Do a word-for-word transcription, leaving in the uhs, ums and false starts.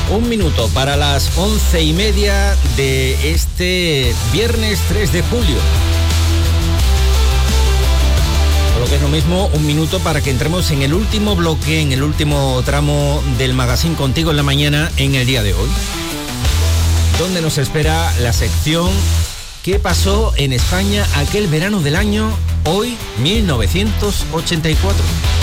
Un minuto para las once y media de este viernes tres de julio. O lo que es lo mismo, un minuto para que entremos en el último bloque, en el último tramo del Magazine Contigo en la Mañana en el día de hoy, donde nos espera la sección ¿Qué pasó en España aquel verano del año hoy mil novecientos ochenta y cuatro?